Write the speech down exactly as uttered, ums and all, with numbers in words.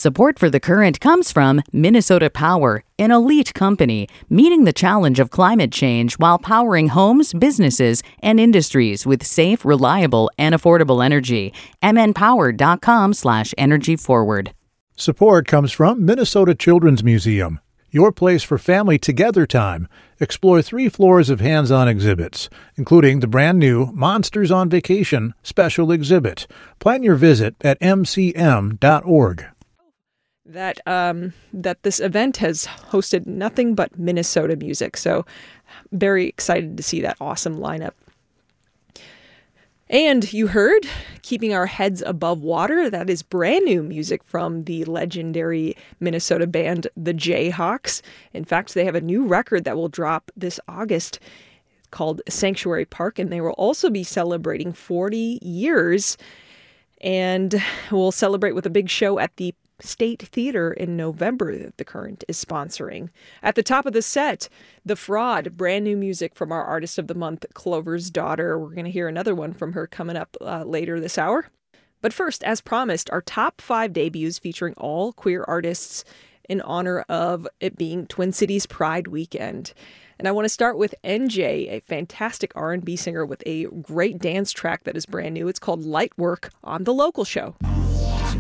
Support for The Current comes from Minnesota Power, an elite company meeting the challenge of climate change while powering homes, businesses, and industries with safe, reliable, and affordable energy. m n power dot com slash energy forward. Support comes from Minnesota Children's Museum, your place for family together time. Explore three floors of hands-on exhibits, including the brand-new Monsters on Vacation special exhibit. Plan your visit at m c m dot org. That um, that this event has hosted nothing but Minnesota music, so very excited to see that awesome lineup. And you heard Keeping Our Heads Above Water. That is brand new music from the legendary Minnesota band, the Jayhawks. In fact, they have a new record that will drop this August called Sanctuary Park, and they will also be celebrating forty years. And we'll celebrate with a big show at the State Theater in November that The Current is sponsoring. At the top of the set, The Fraud, brand new music from our Artist of the Month, Clover's Daughter. We're going to hear another one from her coming up uh, later this hour. But first, as promised, our top five debuts featuring all queer artists in honor of it being Twin Cities Pride Weekend. And I want to start with N J, a fantastic R and B singer with a great dance track that is brand new. It's called Light Work on The Local Show.